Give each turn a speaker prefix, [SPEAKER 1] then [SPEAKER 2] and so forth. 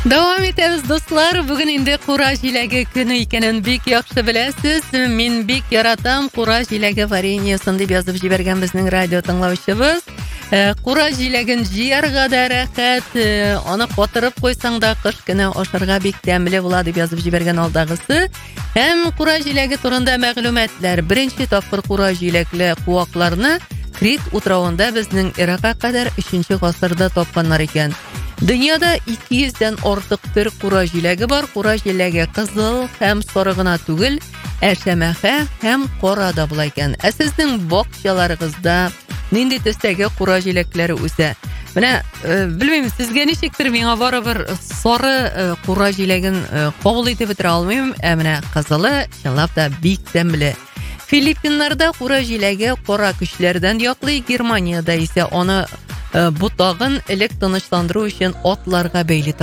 [SPEAKER 1] Davom etamiz do'stlar. Bugun endi qura жиләге kuni ekanini bek yaxshi bilasiz. Men bek yaratam qura жиләге vareniyasini deb yozib jibergan bizning radio tinglovchimiz. Qura жиләген җыярга да рәхәт, аны катырып куйсаң да кыш көне ашарга бик тәмле була дип язып җибәргән алдагысы. Һәм qura җиләге турында мәгълүматлар. Беренче тапкыр qura җиләкле куакларны Крит утравында безнең Иракка кадәр 3нче гасырда тапканнар икән. Дөньяда 200дән артык төр qura җиләге бар. Qura җиләге кызыл һәм сары гына түгел, шәмәхә һәм кара да була икән. Сезнең бакчаларыгызда нинди төстәге qura җиләкләре үсә? Менә белмим, сезгә ничектер, миңа барыбер сары qura җиләген кабул итеп бетерә алмыйм. Менә кызылы чынлап та бик тәмле. Филиппиннарда qura җиләге кара көчләрдән яклый, Германиядә исә аны бутагын элек тынычландыру өчен атларга бәйле